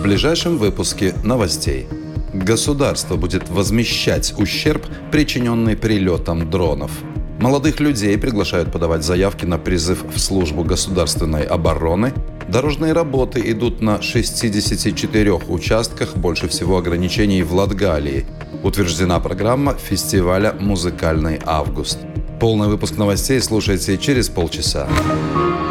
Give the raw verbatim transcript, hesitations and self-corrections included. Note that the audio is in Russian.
ближайшем выпуске новостей. Государство будет возмещать ущерб, причиненный прилетом дронов. Молодых людей приглашают подавать заявки на призыв в службу государственной обороны. Дорожные работы идут на шестидесяти четырёх участках, больше всего ограничений в Латгалии. Утверждена программа фестиваля «Музыкальный август». Полный выпуск новостей слушайте через полчаса.